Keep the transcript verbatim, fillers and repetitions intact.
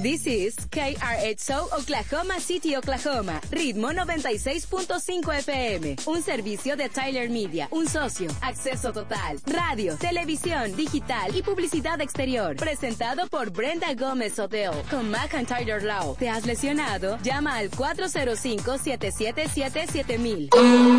This is K R H O Oklahoma City, Oklahoma. Ritmo noventa y seis punto cinco F M. Un servicio de Tyler Media. Un socio. Acceso total. Radio, televisión, digital y publicidad exterior. Presentado por Brenda Gómez Hotel. Con McIntyre Law. ¿Te has lesionado? Llama al cuatro cero cinco, siete siete siete, siete mil.